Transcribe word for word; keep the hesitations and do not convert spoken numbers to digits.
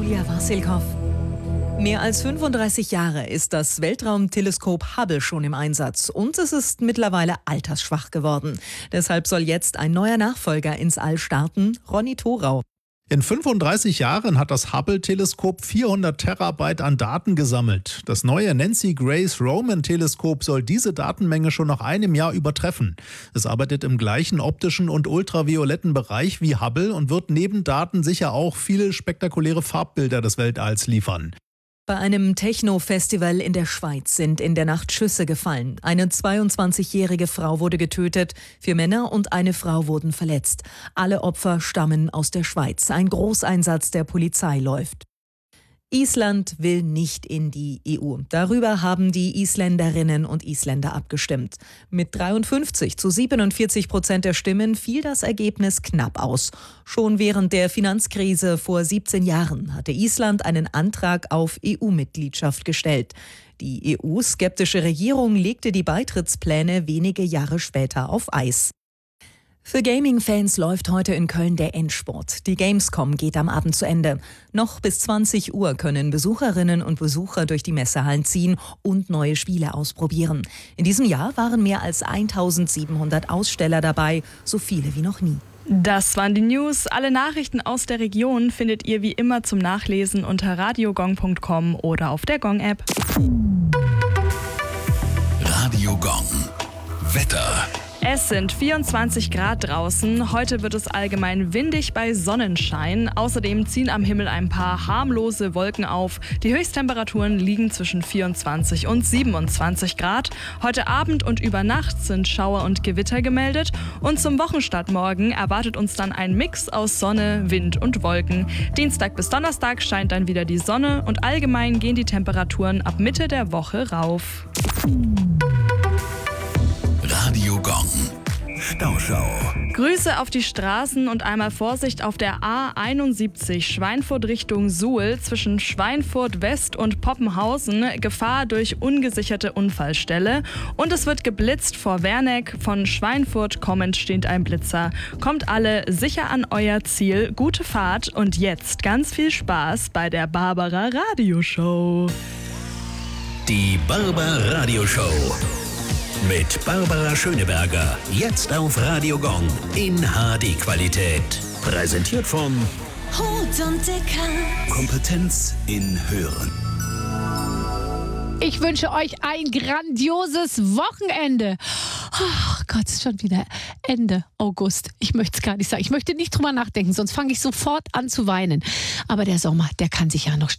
Julia Wassilkow. Mehr als fünfunddreißig Jahre ist das Weltraumteleskop Hubble schon im Einsatz und es ist mittlerweile altersschwach geworden. Deshalb soll jetzt ein neuer Nachfolger ins All starten, Ronny Thorau. In fünfunddreißig Jahren hat das Hubble-Teleskop vierhundert Terabyte an Daten gesammelt. Das neue Nancy Grace Roman-Teleskop soll diese Datenmenge schon nach einem Jahr übertreffen. Es arbeitet im gleichen optischen und ultravioletten Bereich wie Hubble und wird neben Daten sicher auch viele spektakuläre Farbbilder des Weltalls liefern. Bei einem Techno-Festival in der Schweiz sind in der Nacht Schüsse gefallen. Eine zweiundzwanzigjährige Frau wurde getötet, vier Männer und eine Frau wurden verletzt. Alle Opfer stammen aus der Schweiz. Ein Großeinsatz der Polizei läuft. Island will nicht in die E U. Darüber haben die Isländerinnen und Isländer abgestimmt. Mit dreiundfünfzig zu siebenundvierzig Prozent der Stimmen fiel das Ergebnis knapp aus. Schon während der Finanzkrise vor siebzehn Jahren hatte Island einen Antrag auf E U-Mitgliedschaft gestellt. Die E U-skeptische Regierung legte die Beitrittspläne wenige Jahre später auf Eis. Für Gaming-Fans läuft heute in Köln der Endspurt. Die Gamescom geht am Abend zu Ende. Noch bis zwanzig Uhr können Besucherinnen und Besucher durch die Messehallen ziehen und neue Spiele ausprobieren. In diesem Jahr waren mehr als eintausendsiebenhundert Aussteller dabei, so viele wie noch nie. Das waren die News. Alle Nachrichten aus der Region findet ihr wie immer zum Nachlesen unter radiogong punkt com oder auf der Gong-App. Radio Gong. Wetter. Es sind vierundzwanzig Grad draußen. Heute wird es allgemein windig bei Sonnenschein. Außerdem ziehen am Himmel ein paar harmlose Wolken auf. Die Höchsttemperaturen liegen zwischen vierundzwanzig und siebenundzwanzig Grad. Heute Abend und über Nacht sind Schauer und Gewitter gemeldet. Und zum Wochenstart morgen erwartet uns dann ein Mix aus Sonne, Wind und Wolken. Dienstag bis Donnerstag scheint dann wieder die Sonne und allgemein gehen die Temperaturen ab Mitte der Woche rauf. Radio Gong. Stauschau. Grüße auf die Straßen und einmal Vorsicht auf der A einundsiebzig Schweinfurt Richtung Suhl zwischen Schweinfurt West und Poppenhausen. Gefahr durch ungesicherte Unfallstelle. Und es wird geblitzt vor Werneck. Von Schweinfurt kommend steht ein Blitzer. Kommt alle sicher an euer Ziel. Gute Fahrt und jetzt ganz viel Spaß bei der Barbara Radioshow. Die Barbara Radioshow. Mit Barbara Schöneberger. Jetzt auf Radio Gong in H D-Qualität. Präsentiert von Hut und Dicker. Kompetenz in Hören. Ich wünsche euch ein grandioses Wochenende. Ach Gott, ist schon wieder Ende August. Ich möchte es gar nicht sagen. Ich möchte nicht drüber nachdenken, sonst fange ich sofort an zu weinen. Aber der Sommer, der kann sich ja noch